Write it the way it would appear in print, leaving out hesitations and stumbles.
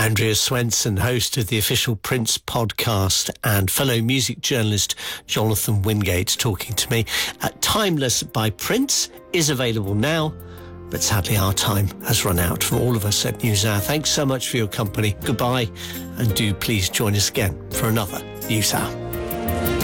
Andrea Swenson, host of the official Prince podcast, and fellow music journalist Jonathan Wingate talking to me. Timeless by Prince is available now, but sadly our time has run out for all of us at NewsHour. Thanks so much for your company. Goodbye, and do please join us again for another NewsHour.